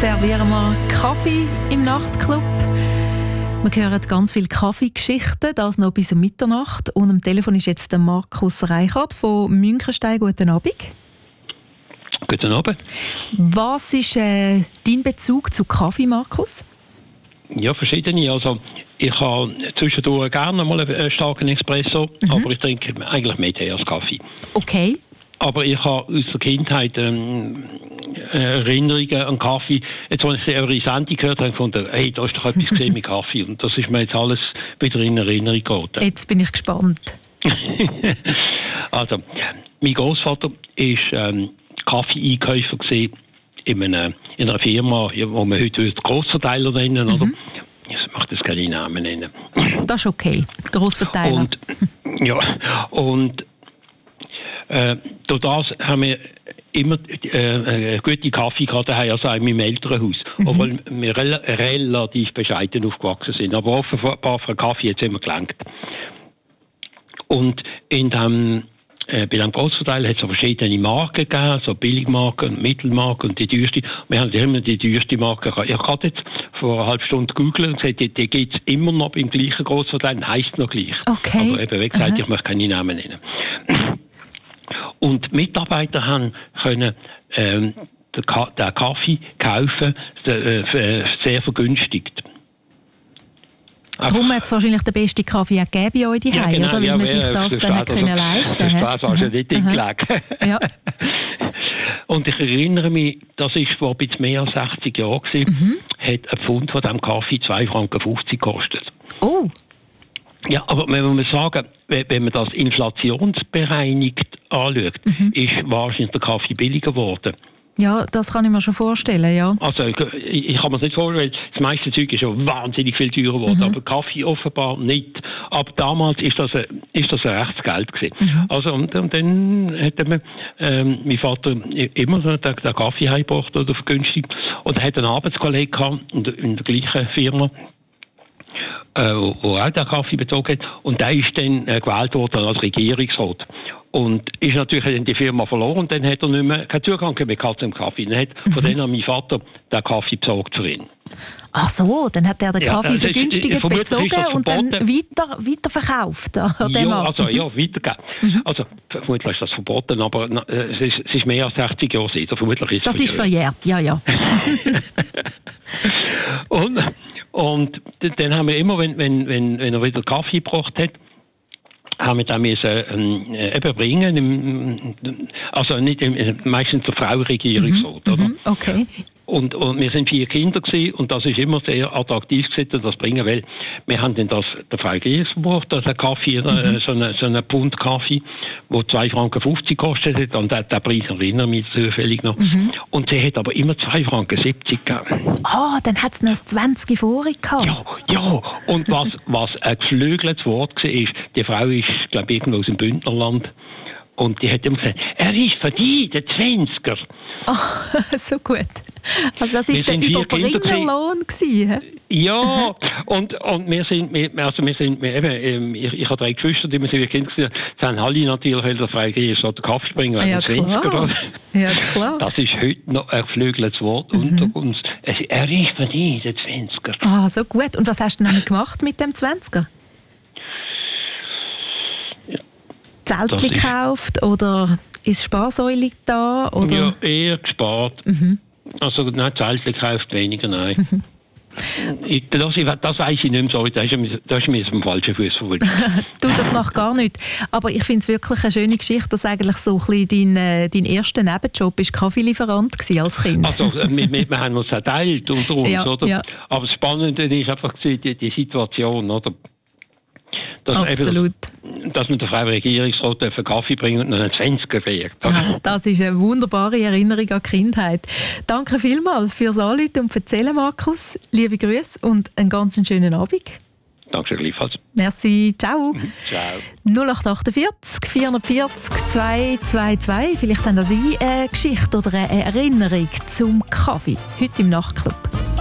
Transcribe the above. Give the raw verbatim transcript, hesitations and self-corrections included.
servieren wir Kaffee im Nachtclub. Wir hören ganz viele Kaffeegeschichten, das noch bis um Mitternacht. Und am Telefon ist jetzt der Markus Reichert von Münchenstein. Guten Abend. Guten Abend. Was ist äh, dein Bezug zu Kaffee, Markus? Ja, verschiedene. Also, ich habe zwischendurch gerne mal einen starken Espresso, mhm. aber ich trinke eigentlich mehr Tee als Kaffee. Okay. Aber ich habe aus der Kindheit ähm, Erinnerungen an Kaffee. Jetzt, als ich eure Sendung gehört habe, habe ich gefunden, hey, da ist doch etwas gesehen mit Kaffee. Und das ist mir jetzt alles wieder in Erinnerung geraten. Jetzt bin ich gespannt. Also, mein Großvater war ähm, Kaffee-Einkäufer gewesen in einer, in einer Firma, die man heute Grossverteiler nennen, mhm. oder? Ich möchte das keine Namen nennen. Das ist okay, Grossverteiler. Und, ja, und äh, durch das haben wir immer äh, gute Kaffee gehabt, also auch in meinem Elternhaus. Mhm. Obwohl wir rel- relativ bescheiden aufgewachsen sind. Aber offenbar für Kaffee hat es immer gelangt. Und in dem, äh, bei dem Grossverteiler hat es verschiedene Marken gegeben, so Billigmarken, Mittelmarken und die teuerste. Wir haben immer die teuerste Marke gehabt. Ich habe jetzt vor einer halben Stunde gegoogelt und gesagt, die, die gibt es immer noch beim gleichen Grossverteiler, heisst noch gleich. Okay. Aber eben, wie gesagt, ich möchte keine Namen nennen. Und die Mitarbeiter haben können, ähm, den, Ka- den Kaffee kaufen, äh, sehr vergünstigt. Darum hat es wahrscheinlich den besten Kaffee auch gegeben bei euch daheim, ja, genau, oder? Weil ja, man sich ja, das dann hat können leisten konnte. Das war also nicht gelegen. Ja. Und ich erinnere mich, das war vor ein bisschen mehr als sechzig Jahren, mhm. hat ein Pfund von diesem Kaffee zwei Franken fünfzig gekostet. Oh! Ja, aber wenn wir sagen, wenn man das inflationsbereinigt anschaut, mhm. ist wahrscheinlich der Kaffee billiger geworden. Ja, das kann ich mir schon vorstellen, ja. Also ich, ich kann mir das nicht vorstellen, weil das meiste Zeug ist schon wahnsinnig viel teurer geworden, mhm. aber Kaffee offenbar nicht. Aber damals ist das ein, ist das ein rechtes Geld gewesen. Mhm. Also und, und dann hat man, ähm, mein Vater immer so den, den Kaffee heimgebracht oder vergünstigt und er hat einen Arbeitskollegen gehabt in der, in der gleichen Firma, äh, wo, wo auch den Kaffee bezogen hat. Und der ist dann äh, gewählt worden als Regierungsrat. Und ist natürlich dann die Firma verloren und dann hat er nicht mehr keinen Zugang mehr zum Kaffee. Dann hat mhm. von dann an mein Vater den Kaffee besorgt für ihn. Ach so, dann hat er den Kaffee ja, vergünstigt bezogen und dann weiter, weiterverkauft an dem Ja, also ja, weitergegeben. Mhm. Also vermutlich ist das verboten, aber äh, es, ist, es ist mehr als sechzig Jahre alt. Also, vermutlich ist das ist verjährt, ja, ja. und, und dann haben wir immer, wenn, wenn, wenn, wenn er wieder Kaffee gebracht hat, haben wir da müssen, ähm, eben bringen, also nicht im, meistens der Frau Regierungsrat, mhm, oder? Okay. Und, und wir sind vier Kinder gewesen, und das ist immer sehr attraktiv gewesen, das bringen, weil wir haben dann das, der Frau Regierungsrat, also Kaffee, mhm. so einen so eine Pfund Kaffee, wo zwei Franken fünfzig kostet hat, und der, der Preis erinnere mich zufällig noch. Mhm. Und sie hat aber immer zwei Franken siebzig gegeben. Ah, oh, dann hat es noch zwanzig vorig gehabt. Ja, ja. Und was, was ein geflügeltes Wort war, ist, die Frau ist, glaube ich, irgendwo aus dem Bündnerland. Und die hat immer gesagt, er ist für dich, der Zwanziger. Oh, so gut. Also das war der Überbringerlohn gewesen. Ja, und, und wir sind, wir, also wir sind, wir eben, ich, ich habe drei Geschwister, die wir sind wie Kinder gewesen, sie haben alle natürlich, der Freie ist, oder Kaffee springen, weil ja, klar. Ja, klar. Das ist heute noch ein geflügeltes Wort mhm. unter uns. Er ist für dich, der Zwanziger. Ah, so gut. Und was hast du denn gemacht mit dem Zwanziger? Zeltchen gekauft oder ist Sparsäule da? Oder? Ja, eher gespart. Mhm. Also nein, Zeltchen gekauft, weniger, nein. Mhm. Ich, das, das weiss ich nicht mehr so, da ist mir auf dem falschen Fuß verwunden. Du, das macht gar nichts. Aber ich finde es wirklich eine schöne Geschichte, dass eigentlich so ein bisschen dein, dein erster Nebenjob ist Kaffeelieferant gewesen als Kind. Also wir, wir, wir haben uns erteilt unter uns, ja, oder? Ja. Aber das Spannende ist einfach die, die Situation, oder? Dass Absolut. Eben, dass man der Frau Regierungsrat einen Kaffee bringt und einen Zwanziger fährt. Ja, das ist eine wunderbare Erinnerung an die Kindheit. Danke vielmals fürs Anrufen und Erzählen, Markus. Liebe Grüße und einen ganz schönen Abend. Danke gleichfalls. Merci, ciao. Ciao. null acht achtundvierzig vierundvierzig zweihundertzweiundzwanzig. Vielleicht haben Sie eine Geschichte oder eine Erinnerung zum Kaffee heute im Nachtclub.